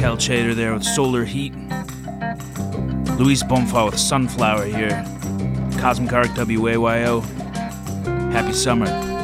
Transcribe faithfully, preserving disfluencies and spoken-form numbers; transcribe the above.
Cal Chater there with Solar Heat. Luis Bonfa with Sunflower here. Cosmic Arc W A Y O. Happy summer.